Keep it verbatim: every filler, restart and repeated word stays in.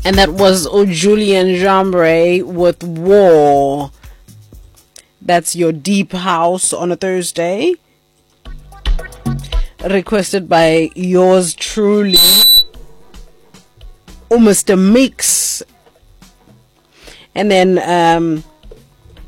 And that was Julian Jambre with War. That's your deep house on a Thursday. Requested by yours truly, oh, Mister Mix. And then um,